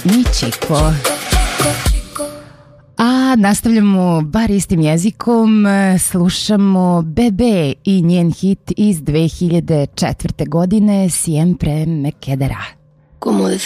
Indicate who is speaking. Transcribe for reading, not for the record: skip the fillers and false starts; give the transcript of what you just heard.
Speaker 1: Mi Chico. A nastavljamo bar istim jezikom, slušamo Bebe i njen hit iz 2004. godine Siempre me quedará.
Speaker 2: Como